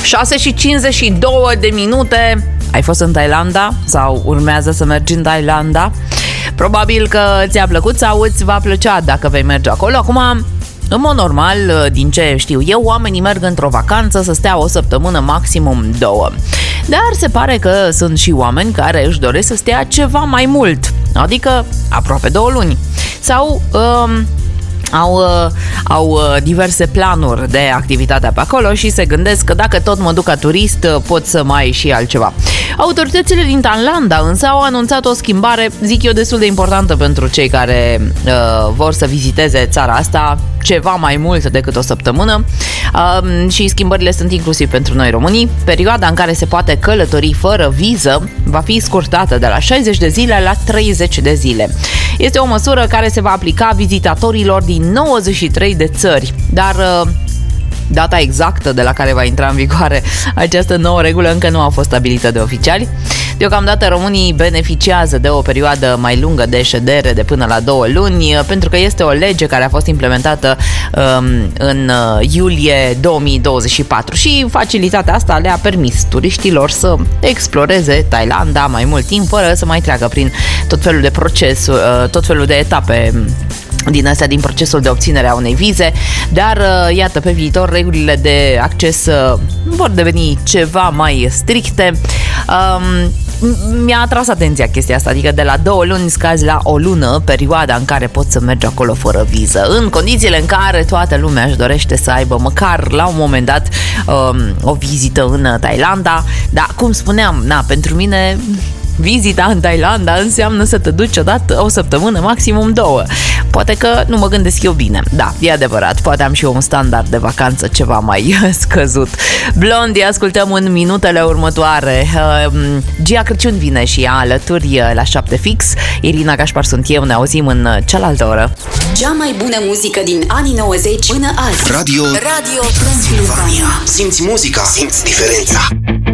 6:52. Ai fost în Thailanda sau urmează să mergi în Thailanda? Probabil că ți-a plăcut sau îți va plăcea dacă vei merge acolo. Acum, în mod normal, din ce știu eu, oamenii merg într-o vacanță să stea o săptămână, maximum 2. Dar se pare că sunt și oameni care își doresc să stea ceva mai mult, adică aproape 2 luni. Sau au diverse planuri de activitate pe acolo și se gândesc că dacă tot mă duc ca turist, pot să mai și altceva. Autoritățile din Thailanda însă au anunțat o schimbare, zic eu, destul de importantă pentru cei care vor să viziteze țara asta ceva mai mult decât o săptămână, și schimbările sunt inclusiv pentru noi românii. Perioada în care se poate călători fără viză va fi scurtată de la 60 de zile la 30 de zile. Este o măsură care se va aplica vizitatorilor din 93 de țări, dar data exactă de la care va intra în vigoare această nouă regulă încă nu a fost stabilită de oficiali. Deocamdată românii beneficiază de o perioadă mai lungă de ședere de până la 2 luni, pentru că este o lege care a fost implementată în iulie 2024 și facilitatea asta le-a permis turiștilor să exploreze Thailanda mai mult timp fără să mai treacă prin tot felul de tot felul de etape din astea din procesul de obținere a unei vize, dar iată, pe viitor regulile de acces vor deveni ceva mai stricte. Mi-a atras atenția chestia asta, adică de la 2 luni scazi la 1 lună perioada în care poți să mergi acolo fără viză, în condițiile în care toată lumea își dorește să aibă măcar la un moment dat o vizită în Thailanda. Dar cum spuneam, pentru mine vizita în Thailanda înseamnă să te duci odată o săptămână, maximum 2. Poate că nu mă gândesc eu bine. Da, e adevărat, poate am și eu un standard de vacanță ceva mai scăzut. Blondie ascultăm în minutele următoare. Gia Crăciun vine și ea alături la 7 fix. Irina Gașpar sunt eu, ne auzim în cealaltă oră. Cea mai bună muzică din anii 90 până azi. Radio Transilvania. Simți muzica, simți diferența.